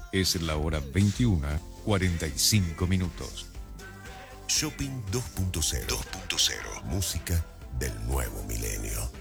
Es la hora 21:45. Shopping 2.0. Música del nuevo milenio.